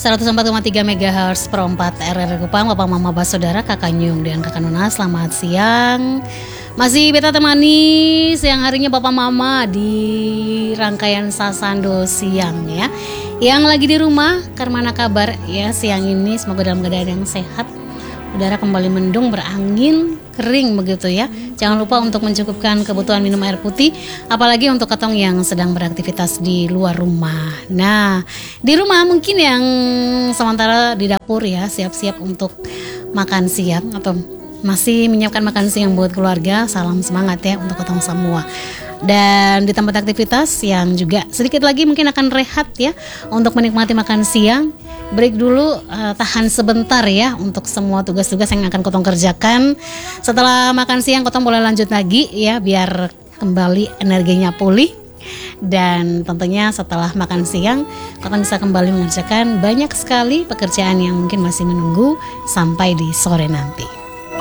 104,3 MHz per 4 RRI Kupang. Bapak Mama Bas Saudara, Kakak Nyung dan Kakak Nona, selamat siang. Masih beta temani siang harinya Bapak Mama di rangkaian Sasando siang ya. Yang lagi di rumah, karena kabar ya siang ini, semoga dalam keadaan yang sehat. Udara kembali mendung, berangin, kering begitu ya. Jangan lupa untuk mencukupkan kebutuhan minum air putih, apalagi untuk ketong yang sedang beraktivitas di luar rumah. Nah, di rumah mungkin yang sementara di dapur ya, siap-siap untuk makan siang atau masih menyiapkan makan siang buat keluarga. Salam semangat ya untuk ketong semua. Dan di tempat aktivitas yang juga sedikit lagi mungkin akan rehat ya untuk menikmati makan siang. Break dulu, tahan sebentar ya untuk semua tugas-tugas yang akan kotong kerjakan. Setelah makan siang kotong boleh lanjut lagi ya, biar kembali energinya pulih. Dan tentunya setelah makan siang kotong bisa kembali mengerjakan banyak sekali pekerjaan yang mungkin masih menunggu sampai di sore nanti.